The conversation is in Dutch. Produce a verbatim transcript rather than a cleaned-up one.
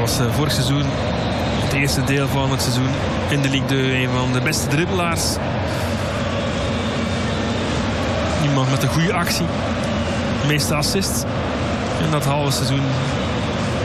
was uh, vorig seizoen, het eerste deel van het seizoen in de Ligue twee, een van de beste dribbelaars. Iemand met een goede actie. De meeste assists. En dat halve seizoen